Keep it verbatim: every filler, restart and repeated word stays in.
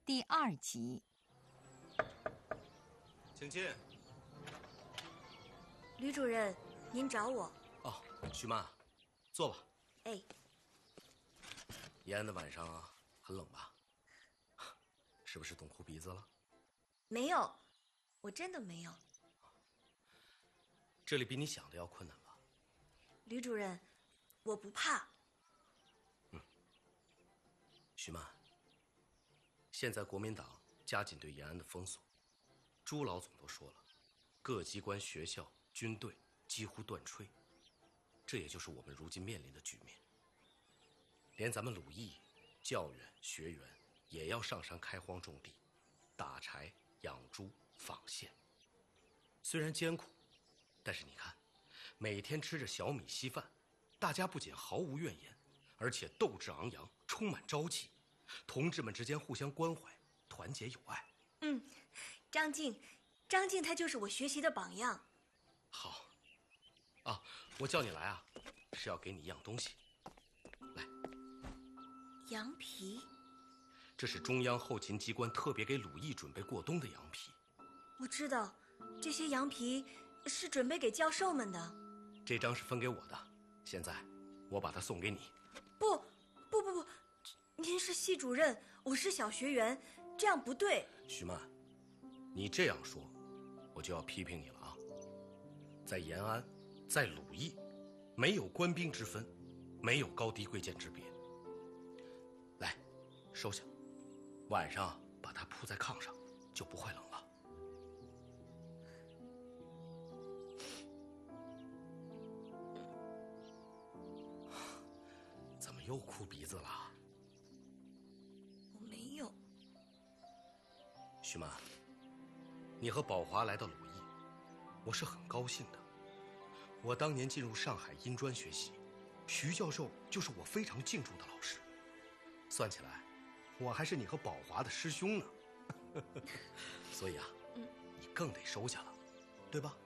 第二集。 请进。 吕主任，您找我？ 哦，徐曼，坐吧。 哎。 延安的晚上啊，很冷吧？是不是冻哭鼻子了？ 没有，我真的没有。 这里比你想的要困难吧？ 吕主任，我不怕。 嗯。徐曼，现在国民党加紧对延安的封锁，朱老总都说了，各机关、学校、军队几乎断炊，这也就是我们如今面临的局面。连咱们鲁艺、教员、学员也要上山开荒种地，打柴、养猪、纺线。虽然艰苦，但是你看，每天吃着小米稀饭，大家不仅毫无怨言，而且斗志昂扬，充满朝气。同志们之间互相关怀，团结友爱。 嗯，张静，张静她就是我学习的榜样。 好。啊，我叫你来啊，是要给你一样东西。来。 羊皮。 这是中央后勤机关特别给鲁艺准备过冬的羊皮。 我知道，这些羊皮是准备给教授们的。 这张是分给我的，现在我把它送给你。 不，不不不，您是系主任，我是小学员，这样不对。 徐曼，你这样说，我就要批评你了啊！在延安，在鲁艺，没有官兵之分，没有高低贵贱之别。来，收下，晚上把它铺在炕上，就不会冷了。怎么又哭鼻子了？ 我没有。 徐曼，你和宝华来到鲁艺，我是很高兴的。我当年进入上海音专学习，徐教授就是我非常敬重的老师。算起来，我还是你和宝华的师兄呢。所以啊，嗯，你更得收下了，对吧？